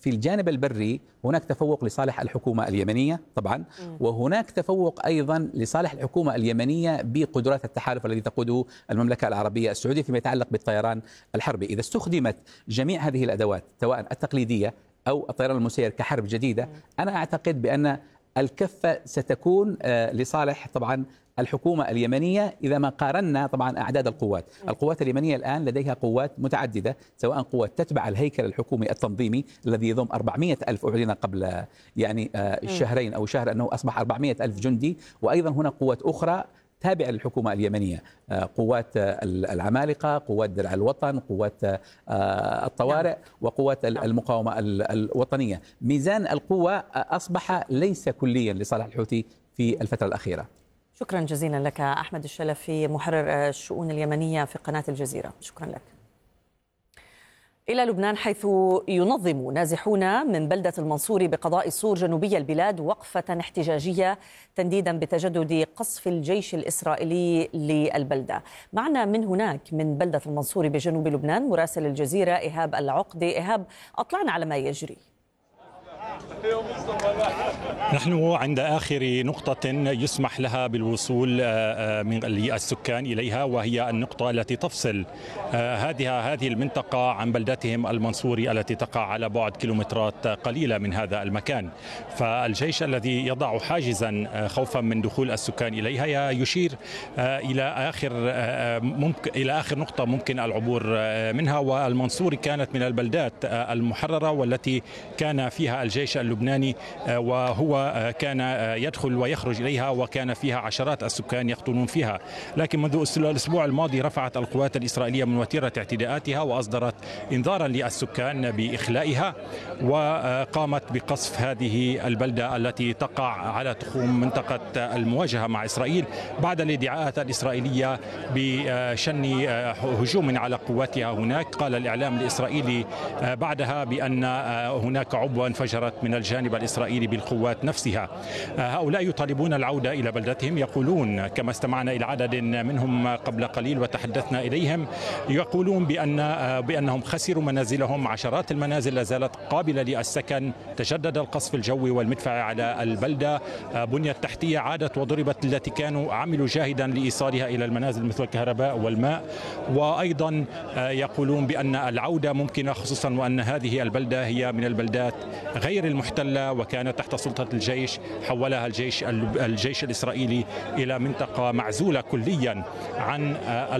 في الجانب البري هناك تفوق لصالح الحكومة اليمنية طبعا، وهناك تفوق أيضا لصالح الحكومة اليمنية بقدرات التحالف الذي تقوده المملكة العربية السعودية فيما يتعلق بالطيران الحربي. إذا استخدمت جميع هذه الأدوات سواء التقليدية أو الطيران المسير كحرب جديدة، أنا أعتقد بأن الكفة ستكون لصالح طبعا الحكومة اليمنية إذا ما قارنا طبعا أعداد القوات. القوات اليمنية الآن لديها قوات متعددة، سواء قوات تتبع الهيكل الحكومي التنظيمي الذي يضم 400 ألف، أعلن قبل يعني شهرين أو شهر أنه أصبح 400 ألف جندي، وأيضا هناك قوات أخرى تابعة للحكومة اليمنية، قوات العمالقة، قوات درع الوطن، قوات الطوارئ، وقوات المقاومة الوطنية. ميزان القوة أصبح ليس كليا لصالح الحوثي في الفترة الأخيرة. شكرا جزيلا لك أحمد الشلفي، محرر الشؤون اليمنية في قناة الجزيرة. شكرا لك. إلى لبنان، حيث ينظم نازحون من بلدة المنصورة بقضاء صور جنوبي البلاد وقفة احتجاجية تنديدا بتجدد قصف الجيش الإسرائيلي للبلدة. معنا من هناك من بلدة المنصورة بجنوب لبنان مراسل الجزيرة إيهاب العقدة. إيهاب، أطلعنا على ما يجري. نحن عند آخر نقطة يسمح لها بالوصول من السكان إليها، وهي النقطة التي تفصل هذه المنطقة عن بلدتهم المنصوري التي تقع على بعد كيلومترات قليلة من هذا المكان. فالجيش الذي يضع حاجزا خوفا من دخول السكان إليها يشير إلى آخر نقطة ممكن العبور منها، والمنصوري كانت من البلدات المحررة والتي كان فيها الجيش اللبناني، وهو كان يدخل ويخرج إليها، وكان فيها عشرات السكان يقتلون فيها. لكن منذ الأسبوع الماضي رفعت القوات الإسرائيلية من وتيرة اعتداءاتها وأصدرت إنذارا للسكان بإخلائها، وقامت بقصف هذه البلدة التي تقع على تخوم منطقة المواجهة مع إسرائيل بعد الادعاءات الإسرائيلية بشن هجوم على قواتها هناك. قال الإعلام الإسرائيلي بعدها بأن هناك عبوة انفجرت من الجانب الإسرائيلي بالقوات نفسها. هؤلاء يطالبون العودة إلى بلدتهم، يقولون كما استمعنا إلى عدد منهم قبل قليل وتحدثنا إليهم، يقولون بأنهم خسروا منازلهم. عشرات المنازل لا زالت قابلة للسكن، تجدد القصف الجوي والمدفعي على البلدة، بنية التحتية عادت وضربت التي كانوا عملوا جاهدا لإيصالها إلى المنازل مثل الكهرباء والماء. وأيضا يقولون بأن العودة ممكنة، خصوصا وأن هذه البلدة هي من البلدات غير المحتلة وكانت تحت سلطة الجيش، حولها الجيش الإسرائيلي إلى منطقة معزولة كليا عن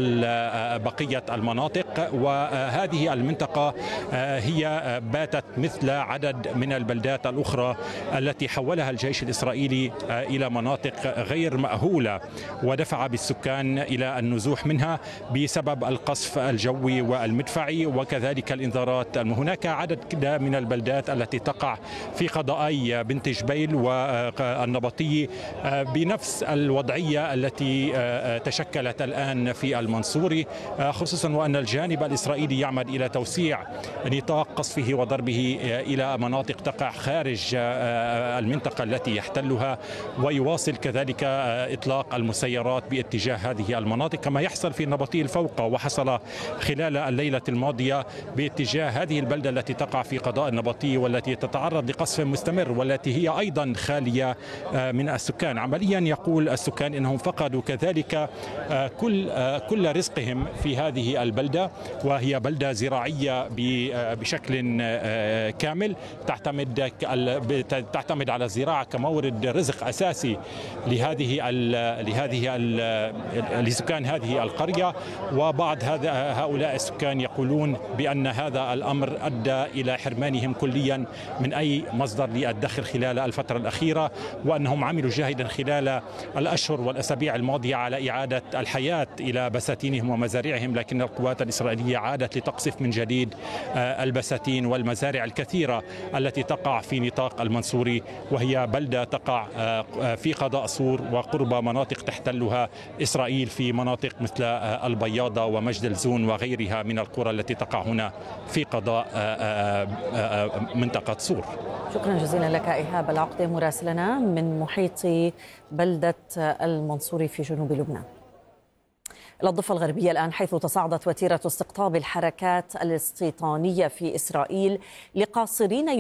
بقية المناطق. وهذه المنطقة هي باتت مثل عدد من البلدات الأخرى التي حولها الجيش الإسرائيلي إلى مناطق غير مأهولة، ودفع بالسكان إلى النزوح منها بسبب القصف الجوي والمدفعي وكذلك الإنذارات. هناك عدد من البلدات التي تقع في قضائي بنت جبيل والنبطية بنفس الوضعية التي تشكلت الآن في المنصوري، خصوصا وأن الجانب الإسرائيلي يعمد إلى توسيع نطاق قصفه وضربه إلى مناطق تقع خارج المنطقة التي يحتلها، ويواصل كذلك إطلاق المسيرات باتجاه هذه المناطق كما يحصل في النبطية الفوقة، وحصل خلال الليلة الماضية باتجاه هذه البلدة التي تقع في قضاء النبطية والتي تتعرض لقصف مستمر والتي هي أيضا خالية من السكان. عمليا يقول السكان إنهم فقدوا كذلك كل رزقهم في هذه البلدة، وهي بلدة زراعية بشكل كامل تعتمد على الزراعة كمورد رزق أساسي لسكان هذه القرية. وبعض هؤلاء السكان يقولون بأن هذا الأمر أدى إلى حرمانهم كليا من أي مصدر للدخل خلال الفترة الأخيرة، وأنهم عملوا جاهدا خلال الأشهر والأسابيع الماضية على إعادة الحياة إلى بساتينهم ومزارعهم، لكن القوات الإسرائيلية عادت لتقصف من جديد البساتين والمزارع الكثيرة التي تقع في نطاق المنصوري، وهي بلدة تقع في قضاء صور وقرب مناطق تحتلها إسرائيل في مناطق مثل البياضة ومجد الزون وغيرها من القرى التي تقع هنا في قضاء منطقة صور. شكرا جزيلا لك إيهاب العقدة مراسلنا من محيط بلدة المنصوري في جنوب لبنان. إلى الضفة الغربية الآن، حيث تصاعدت وتيرة استقطاب الحركات الاستيطانية في إسرائيل لقاصرين